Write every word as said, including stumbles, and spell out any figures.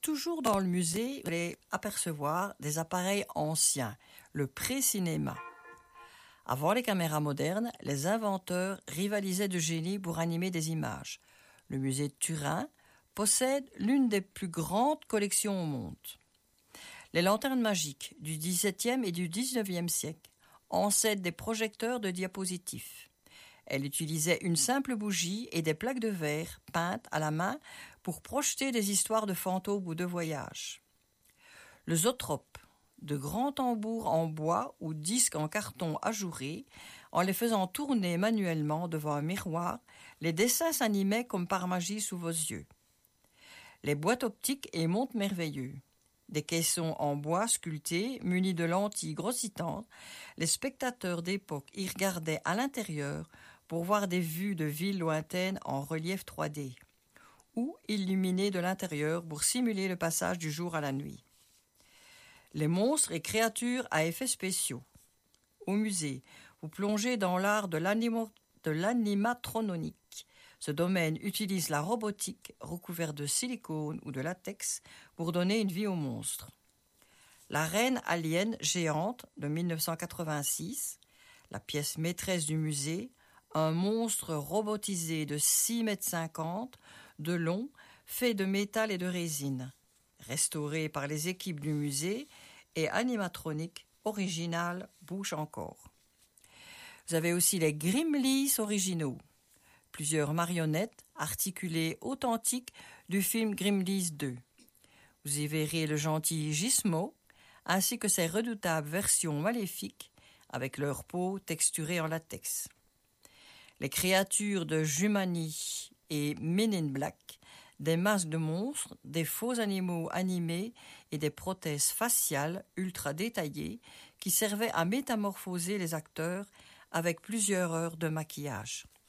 Toujours dans le musée, vous allez apercevoir des appareils anciens, le pré-cinéma. Avant les caméras modernes, les inventeurs rivalisaient de génie pour animer des images. Le musée de Turin possède l'une des plus grandes collections au monde. Les lanternes magiques du dix-septième et du dix-neuvième siècle, ancêtres des projecteurs de diapositives. Elle utilisait une simple bougie et des plaques de verre peintes à la main pour projeter des histoires de fantômes ou de voyages. Le zootrope, de grands tambours en bois ou disques en carton ajourés, en les faisant tourner manuellement devant un miroir, les dessins s'animaient comme par magie sous vos yeux. Les boîtes optiques et montres merveilleux. Des caissons en bois sculptés, munis de lentilles grossitantes, les spectateurs d'époque y regardaient à l'intérieur pour voir des vues de villes lointaines en relief trois D, ou illuminées de l'intérieur pour simuler le passage du jour à la nuit. Les monstres et créatures à effets spéciaux. Au musée, vous plongez dans l'art de, l'animo- de l'animatronique. Ce domaine utilise la robotique recouverte de silicone ou de latex pour donner une vie aux monstres. La reine alien géante de dix-neuf cent quatre-vingt-six, la pièce maîtresse du musée, un monstre robotisé de six mètres cinquante de long, fait de métal et de résine, restauré par les équipes du musée et animatronique original bouge encore. Vous avez aussi les Grimleys originaux, plusieurs marionnettes articulées authentiques du film Grimleys deux. Vous y verrez le gentil Gizmo, ainsi que ses redoutables versions maléfiques avec leur peau texturée en latex. Les créatures de Jumanji et Men in Black, des masques de monstres, des faux animaux animés et des prothèses faciales ultra détaillées qui servaient à métamorphoser les acteurs avec plusieurs heures de maquillage.